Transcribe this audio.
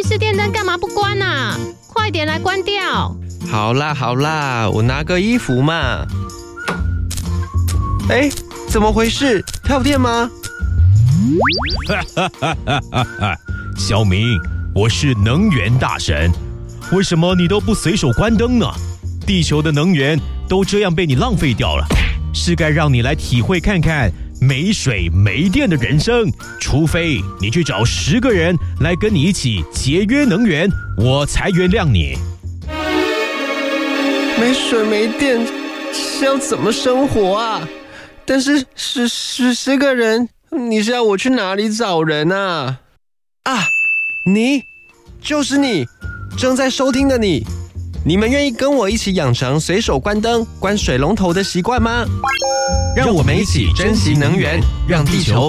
式电灯干嘛不关啊？快点来关掉！ 好啦，我拿个衣服嘛。哎，怎么回事？跳电吗？ 小明，我是能源大神，为什么你都不随手关灯呢？地球的能源都这样被你浪费掉了，是该让你来体会看看没水没电的人生，除非你去找10个人来跟你一起节约能源，我才原谅你。 没水没电是要怎么生活啊？但是10个人，你是要我去哪里找人啊？啊，你，就是你，正在收听的你。你们愿意跟我一起养成随手关灯、关水龙头的习惯吗？让我们一起珍惜能源，让地球